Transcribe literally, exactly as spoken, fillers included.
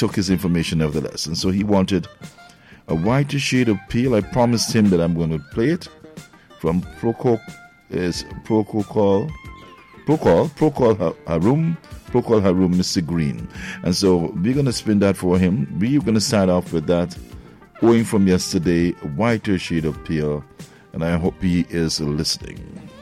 took his information nevertheless. And so he wanted a whiter shade of pale. I promised him that I'm going to play it from Procol, is Procol, Procol, Procol Harum, Procol Harum, Mister Green. And so we're going to spin that for him. We're going to start off with that, owing from yesterday, whiter shade of pale. And I hope he is listening.